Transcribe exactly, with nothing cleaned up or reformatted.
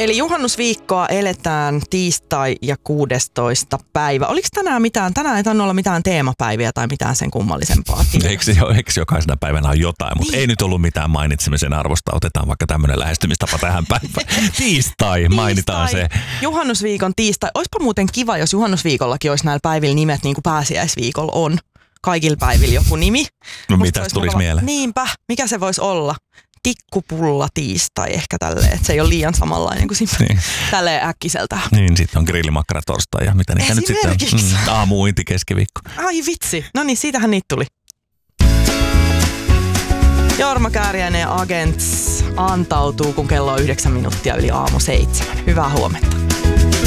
Eli juhannusviikkoa eletään tiistai ja kuudestoista päivä. Oliko tänään mitään? Tänään ei tainnut olla mitään teemapäiviä tai mitään sen kummallisempaa. Eikö, eikö jokaisena päivänä ole jotain, mutta niin. Ei nyt ollut mitään mainitsemisen arvosta. Otetaan vaikka tämmöinen lähestymistapa tähän päivään. Tiistai, mainitaan se. Juhannusviikon tiistai. Oispa muuten kiva, jos juhannusviikollakin olisi näillä päivillä nimet niin kuin pääsiäisviikolla on. Kaikilla päivillä joku nimi. No mitä tulisi mieleen? Niinpä, mikä se voisi olla? Tikkupulla tiistai ehkä tälleen, että se ei ole liian samanlainen kuin siinä niin. Tälleen äkkiseltä. Niin, sitten on grillimakkara torstai ja mitä niitä nyt sitten on. Mm, aamuinti keskiviikko. Ai vitsi, no niin siitähän niitä tuli. Jorma Kääriäinen ja Agents antautuu, kun kello on yhdeksän minuuttia yli aamu seitsemän. Hyvää huomenta.